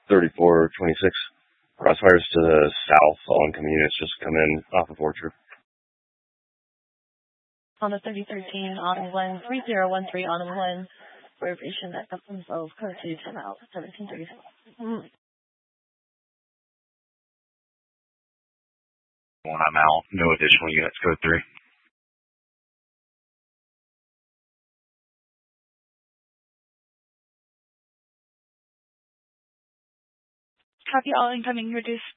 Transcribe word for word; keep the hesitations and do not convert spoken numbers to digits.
thirty-four twenty-six. Crossfires to the south, all incoming units just come in off of Orchard. On the thirty thirteen, on one three zero one three, on one, reservation at Customs of code two, ten out, seventeen thirty-seven. One, I'm out. No additional units, code three. Copy, all incoming reduced